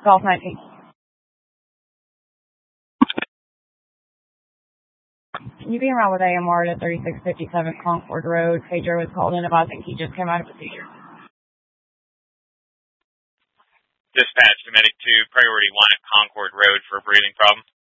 Golf 19. Can you be around with AMR at 3657 Concord Road? Pedro was called in advising he just came out of a seizure. Dispatch to Medic 2, Priority 1 at Concord Road for a breathing problem.